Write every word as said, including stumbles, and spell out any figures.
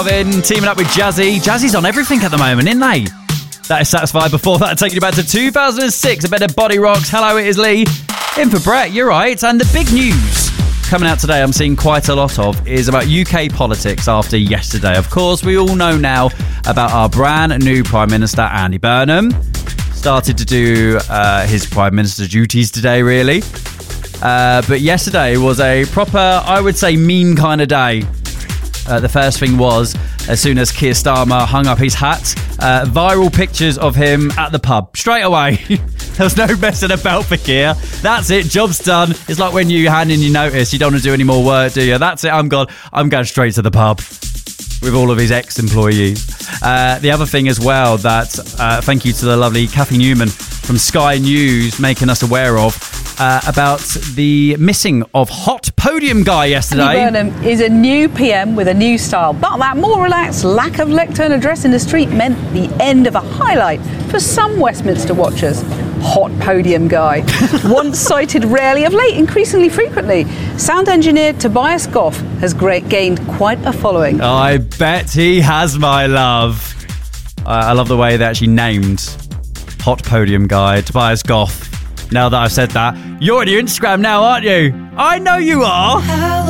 In teaming up with Jazzy. Jazzy's on everything at the moment, isn't they? That is Satisfied. Before that, taking you back to two thousand six, a bit of Body Rocks. Hello, it is Lee. In for Brett, you're right. And the big news coming out today, I'm seeing quite a lot of, is about U K politics after yesterday. Of course, we all know now about our brand new Prime Minister, Andy Burnham. Started to do uh, his Prime Minister duties today, really. Uh, but yesterday was a proper, I would say, mean kind of day. Uh, the first thing was, as soon as Keir Starmer hung up his hat, uh, viral pictures of him at the pub. Straight away. There was no messing about for Keir. That's it, job's done. It's like when you hand in your notice, you don't want to do any more work, do you? That's it, I'm gone. I'm going straight to the pub with all of his ex-employees. Uh, the other thing as well that, uh, thank you to the lovely Kathy Newman from Sky News making us aware of, Uh, about the missing of Hot Podium Guy yesterday. Andy Burnham is a new P M with a new style, but that more relaxed lack of lectern address in the street meant the end of a highlight for some Westminster watchers. Hot Podium Guy. Once cited rarely, of late increasingly frequently. Sound engineer Tobias Goff has great, gained quite a following. I bet he has, my love. Uh, I love the way they actually named Hot Podium Guy, Tobias Goff. Now that I've said that, you're on your Instagram now, aren't you? I know you are.